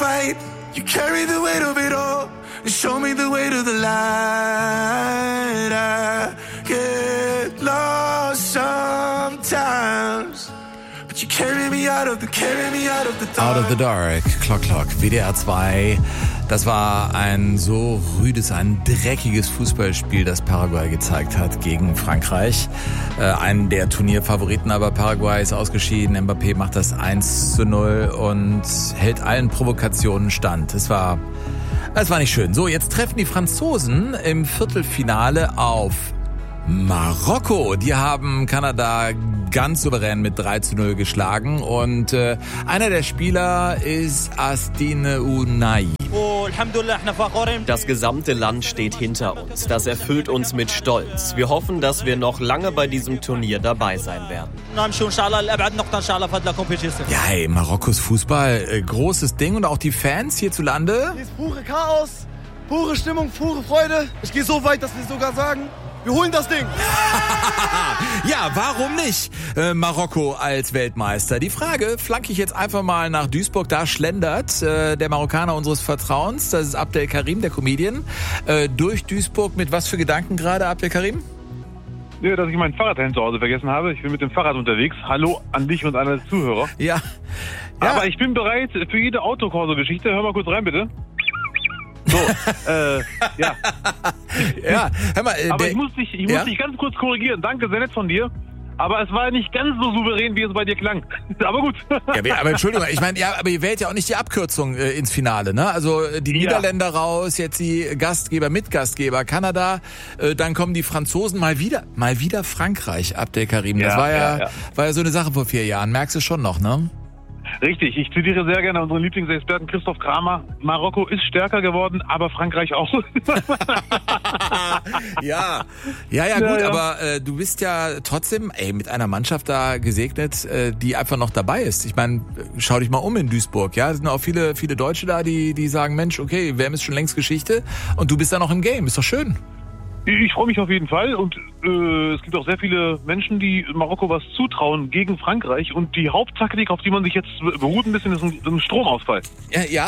fight. You carry the weight of it all and show me the way to the light. I get lost sometimes. You carry me out of the dark. Out of the Dark, Clock, WDR 2. Das war ein so rüdes, ein dreckiges Fußballspiel, das Paraguay gezeigt hat gegen Frankreich. Einen der Turnierfavoriten, aber Paraguay ist ausgeschieden. Mbappé macht das 1:0 und hält allen Provokationen stand. Es war nicht schön. So, jetzt treffen die Franzosen im Viertelfinale auf Marokko. Die haben Kanada ganz souverän mit 3:0 geschlagen und einer der Spieler ist Astine Unai. Das gesamte Land steht hinter uns. Das erfüllt uns mit Stolz. Wir hoffen, dass wir noch lange bei diesem Turnier dabei sein werden. Ja, hey, Marokkos Fußball, großes Ding und auch die Fans hierzulande. Hier ist pure Chaos, pure Stimmung, pure Freude. Ich gehe so weit, dass wir sogar sagen, wir holen das Ding. Ja, warum nicht? Marokko als Weltmeister. Die Frage flanke ich jetzt einfach mal nach Duisburg. Da schlendert der Marokkaner unseres Vertrauens. Das ist Abdel Karim, der Comedian. Durch Duisburg mit was für Gedanken gerade, Abdel Karim? Ja, dass ich mein Fahrrad zu Hause vergessen habe. Ich bin mit dem Fahrrad unterwegs. Hallo an dich und an alle Zuhörer. Ja. Aber ich bin bereit für jede Autokorso-Geschichte. Hör mal kurz rein, bitte. So, ja. Ja, hör mal. Aber ich muss dich ganz kurz korrigieren. Danke, sehr nett von dir. Aber es war nicht ganz so souverän, wie es bei dir klang. Aber gut. Ja, aber Entschuldigung, ich meine, ja, aber ihr wählt ja auch nicht die Abkürzung ins Finale, ne? Also die Niederländer raus, jetzt die Gastgeber, Mitgastgeber, Kanada, dann kommen die Franzosen mal wieder Frankreich, Abdel Karim. Das war ja so eine Sache vor 4 Jahren. Merkst du schon noch, ne? Richtig, ich zitiere sehr gerne unseren Lieblingsexperten Christoph Kramer. Marokko ist stärker geworden, aber Frankreich auch. Ja, gut, aber du bist ja trotzdem mit einer Mannschaft da gesegnet, die einfach noch dabei ist. Ich meine, schau dich mal um in Duisburg, ja, es sind auch viele Deutsche da, die sagen, Mensch, okay, WM ist schon längst Geschichte und du bist da noch im Game, ist doch schön. Ich freue mich auf jeden Fall und es gibt auch sehr viele Menschen, die Marokko was zutrauen gegen Frankreich und die Haupttaktik, auf die man sich jetzt beruht ein bisschen, ist ein Stromausfall. Ja.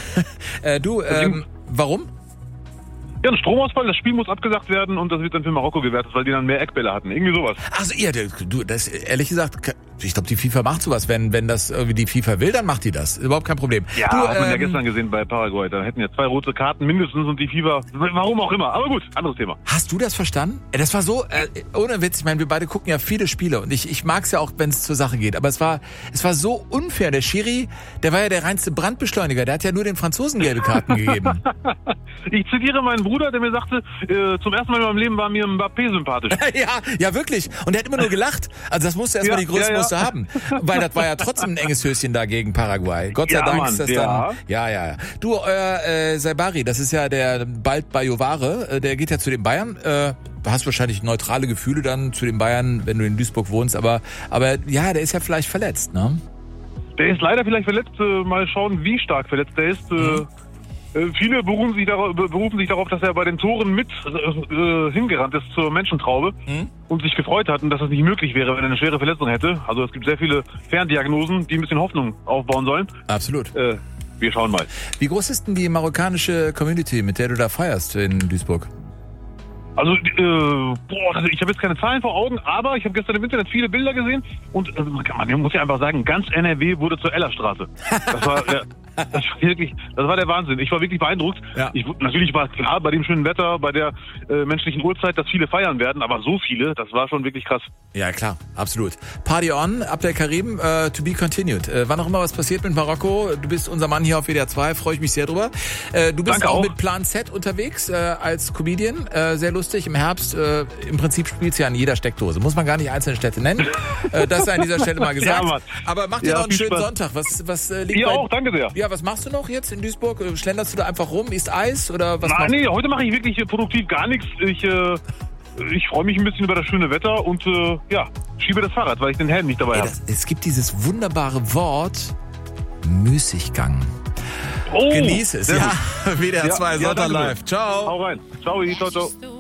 Warum? Ja, ein Stromausfall, das Spiel muss abgesagt werden und das wird dann für Marokko gewertet, weil die dann mehr Eckbälle hatten. Irgendwie sowas. Also das ehrlich gesagt, ich glaube, die FIFA macht sowas. Wenn das irgendwie die FIFA will, dann macht die das. Überhaupt kein Problem. Ja, hat man ja gestern gesehen bei Paraguay. Da hätten ja 2 rote Karten mindestens und die FIFA, warum auch immer. Aber gut, anderes Thema. Hast du das verstanden? Das war so, ohne Witz, ich meine, wir beide gucken ja viele Spiele und ich mag's ja auch, wenn es zur Sache geht. Aber es war so unfair. Der Schiri, der war ja der reinste Brandbeschleuniger. Der hat ja nur den Franzosen gelbe Karten gegeben. Ich zitiere meinen Bruder, der mir sagte, zum ersten Mal in meinem Leben war mir Mbappé sympathisch. Ja, wirklich. Und der hat immer nur gelacht. Also das musste erstmal die Größe musste haben. Weil das war ja trotzdem ein enges Höschen da gegen Paraguay. Gott sei Dank ist das dann... Ja. Du, Saibari, das ist ja der bald Bayo-Ware, der geht ja zu den Bayern. Du hast wahrscheinlich neutrale Gefühle dann zu den Bayern, wenn du in Duisburg wohnst. Aber ja, der ist ja vielleicht verletzt, ne? Der ist leider vielleicht verletzt. Mal schauen, wie stark verletzt der ist. Viele berufen sich darauf, dass er bei den Toren mit hingerannt ist zur Menschentraube und sich gefreut hat und dass das nicht möglich wäre, wenn er eine schwere Verletzung hätte. Also es gibt sehr viele Ferndiagnosen, die ein bisschen Hoffnung aufbauen sollen. Absolut. Wir schauen mal. Wie groß ist denn die marokkanische Community, mit der du da feierst in Duisburg? Also, ich habe jetzt keine Zahlen vor Augen, aber ich habe gestern im Internet viele Bilder gesehen und man muss ja einfach sagen, ganz NRW wurde zur Ellerstraße. Das war das war der Wahnsinn. Ich war wirklich beeindruckt. Ja. Natürlich war es klar, bei dem schönen Wetter, bei der menschlichen Uhrzeit, dass viele feiern werden, aber so viele, das war schon wirklich krass. Ja, klar, absolut. Party on, Abdel Karim, to be continued. Wann auch immer was passiert mit Marokko, du bist unser Mann hier auf WDR 2, freue ich mich sehr drüber. Du bist auch mit Plan Z unterwegs als Comedian, sehr lustig. Im Herbst, im Prinzip spielst du ja an jeder Steckdose. Muss man gar nicht einzelne Städte nennen. Das sei an dieser Stelle mal gesagt. Ja, aber mach dir noch einen schönen Sonntag. Was liegt dir auch, danke sehr. Ja, was machst du noch jetzt in Duisburg? Schlenderst du da einfach rum? Isst Eis oder was? Nee, heute mache ich wirklich produktiv gar nichts. Ich freue mich ein bisschen über das schöne Wetter und schiebe das Fahrrad, weil ich den Helm nicht dabei habe. Es gibt dieses wunderbare Wort Müßiggang. Oh, genieß es. Ja, WDR 2 Sonntag live. Ciao. Hau rein. Ciao.